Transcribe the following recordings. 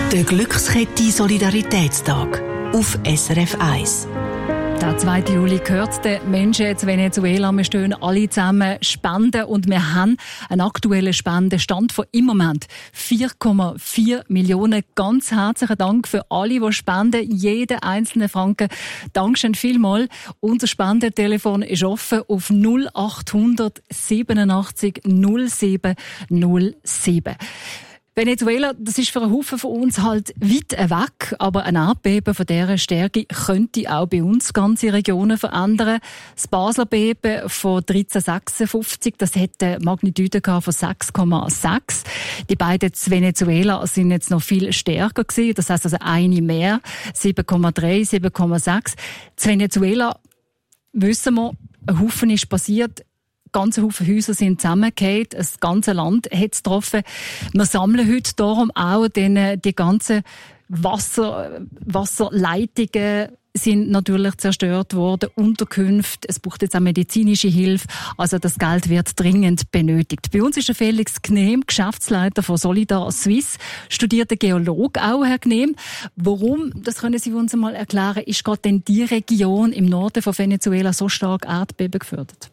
Der Glückskette Solidaritätstag auf SRF 1. Der 2. Juli gehört den Menschen in Venezuela. Wir stehen alle zusammen spenden und wir haben einen aktuellen Spendenstand von im Moment 4,4 Millionen. Ganz herzlichen Dank für alle, die spenden, jeden einzelnen Franken. Dankeschön vielmals. Unser Spendentelefon ist offen auf 0800 87 07 07. Venezuela, das ist für einen Haufen von uns halt weit weg, aber ein Erdbeben von dieser Stärke könnte auch bei uns ganze Regionen verändern. Das Basler Beben von 1356, das hätte Magnitude von 6,6. Die beiden zu Venezuela sind jetzt noch viel stärker gewesen, das heisst also eine mehr, 7,3, 7,6. Zu Venezuela wissen wir, ein Haufen ist passiert. Ganze Haufen Häuser sind zusammengefallen, das ganze Land hat es getroffen. Wir sammeln heute darum auch die ganzen Wasserleitungen sind natürlich zerstört worden, Unterkünfte, es braucht jetzt auch medizinische Hilfe, also das Geld wird dringend benötigt. Bei uns ist der Felix Gnehm, Geschäftsleiter von Solidar Suisse, studierter Geologe auch, Herr Gnehm. Warum, das können Sie uns einmal erklären, ist gerade denn die Region im Norden von Venezuela so stark Erdbeben gefördert?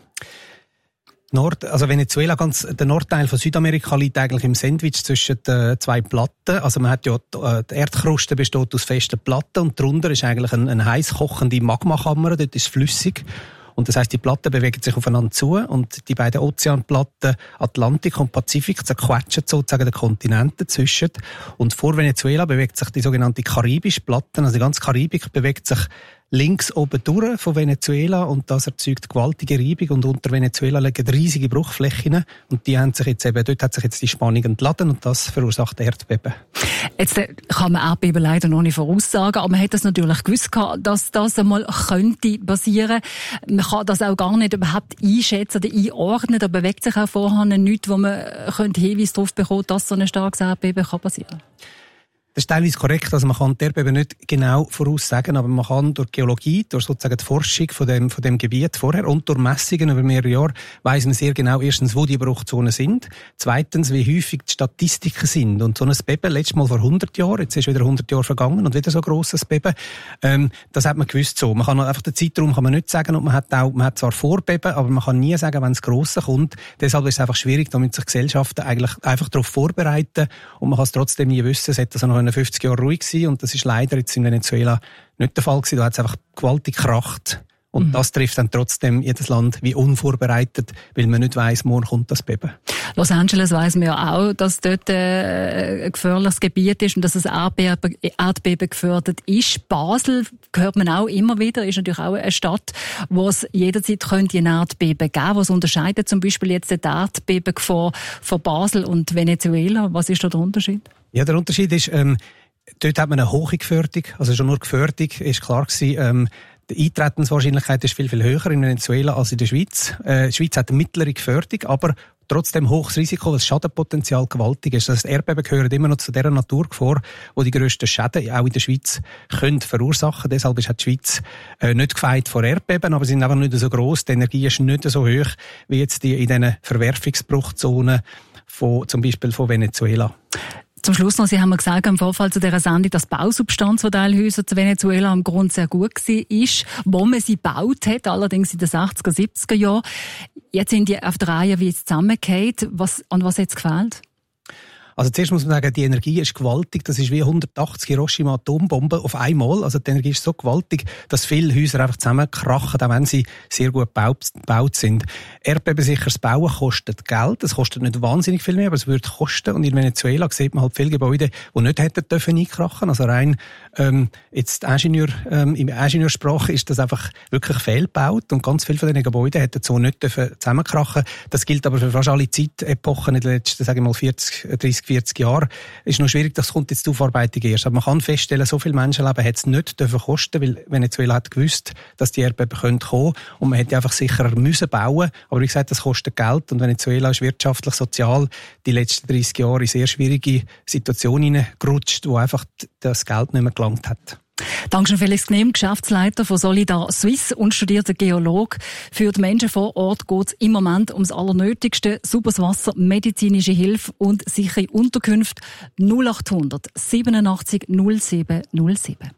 Venezuela, der Nordteil von Südamerika liegt eigentlich im Sandwich zwischen den zwei Platten. Also man hat ja, die Erdkruste besteht aus festen Platten und darunter ist eigentlich eine heiß kochende Magmakammer, dort ist es flüssig. Und das heisst, die Platten bewegen sich aufeinander zu und die beiden Ozeanplatten, Atlantik und Pazifik, zerquetschen sozusagen den Kontinent dazwischen. Und vor Venezuela bewegt sich die sogenannte karibische Platte, also die ganze Karibik bewegt sich links oben durch von Venezuela und das erzeugt gewaltige Reibung und unter Venezuela liegen riesige Bruchflächen und dort hat sich jetzt die Spannung entladen und das verursacht Erdbeben. Jetzt kann man Erdbeben leider noch nicht voraussagen, aber man hat das natürlich gewusst, dass das einmal könnte passieren. Man kann das auch gar nicht überhaupt einschätzen oder einordnen, da bewegt sich auch vorher nichts, wo man Hinweise darauf bekommt, dass so ein starkes Erdbeben passieren kann. Das ist teilweise korrekt, also man kann die Erdbeben nicht genau voraussagen, aber man kann durch Geologie, durch sozusagen die Forschung von dem Gebiet vorher und durch Messungen über mehrere Jahre weiss man sehr genau erstens, wo die Bruchzonen sind, zweitens, wie häufig die Statistiken sind. Und so ein Beben, letztes Mal vor 100 Jahren, jetzt ist wieder 100 Jahre vergangen und wieder so ein grosses Beben, das hat man gewusst so. Man kann einfach den Zeitraum kann man nicht sagen und man hat zwar Vorbeben, aber man kann nie sagen, wenn das Grosse kommt. Deshalb ist es einfach schwierig, damit sich Gesellschaften eigentlich einfach darauf vorbereiten und man kann es trotzdem nie wissen. Es hat also noch 50 Jahre ruhig gewesen und das ist leider jetzt in Venezuela nicht der Fall gewesen. Da hat es einfach gewaltig gekracht. Und das trifft dann trotzdem jedes Land wie unvorbereitet, weil man nicht weiss, morgen kommt das Beben. Los Angeles weiss man ja auch, dass dort ein gefährliches Gebiet ist und dass es Erdbeben gefördert ist. Basel, hört man auch immer wieder, ist natürlich auch eine Stadt, wo es jederzeit könnte ein Erdbeben geben. Was unterscheidet zum Beispiel jetzt die Erdbebengefahr von Basel und Venezuela? Was ist da der Unterschied? Ja, der Unterschied ist, dort hat man eine hohe Gefährdung, also schon nur Gefährdung ist klar gewesen, die Eintretenswahrscheinlichkeit ist viel, viel höher in Venezuela als in der Schweiz. Die Schweiz hat eine mittlere Gefährdung, aber trotzdem hohes Risiko, weil das Schadenpotenzial gewaltig ist. Also das Erdbeben gehört immer noch zu dieser Naturgefahr, die die grössten Schäden auch in der Schweiz können verursachen. Deshalb ist die Schweiz nicht gefeit vor Erdbeben, aber sie sind einfach nicht so gross. Die Energie ist nicht so hoch wie jetzt die in diesen Verwerfungsbruchzonen zum Beispiel von Venezuela. Zum Schluss noch, Sie haben mir gesagt im Vorfall zu dieser Sendung, dass die Bausubstanz von Teilhäusern zu Venezuela am Grund sehr gut war, wo man sie gebaut hat, allerdings in den 60er, 70er Jahren. Jetzt sind die auf der Reihe wie es zusammengefallen. An was hat es gefehlt? Also zuerst muss man sagen, die Energie ist gewaltig. Das ist wie 180 Hiroshima-Atombomben auf einmal. Also die Energie ist so gewaltig, dass viele Häuser einfach zusammenkrachen, auch wenn sie sehr gut gebaut sind. Erdbebensicheres Bauen kostet Geld. Es kostet nicht wahnsinnig viel mehr, aber es würde kosten. Und in Venezuela sieht man halt viele Gebäude, die nicht hätten dürfen einkrachen. Also rein jetzt im Ingenieursprache ist das einfach wirklich fehlgebaut. Und ganz viele von diesen Gebäuden hätten so nicht dürfen zusammenkrachen. Das gilt aber für fast alle Zeitepochen in den letzten, sagen wir mal, 40 Jahre. Ist noch schwierig, das kommt jetzt die Aufarbeitung erst. Aber man kann feststellen, so viele Menschenleben hat es nicht dürfen kosten, weil Venezuela hat gewusst, dass die Erdbeben kommen können und man hätte einfach sicherer müssen bauen. Aber wie gesagt, das kostet Geld und Venezuela ist wirtschaftlich, sozial die letzten 30 Jahre in sehr schwierige Situationen hineingerutscht, wo einfach das Geld nicht mehr gelangt hat. Dankeschön, Felix Gnehm, Geschäftsleiter von Solidar Suisse und studierter Geologe. Für die Menschen vor Ort geht es im Moment ums Allernötigste: sauberes Wasser, medizinische Hilfe und sichere Unterkünfte. 0800 87 07 07.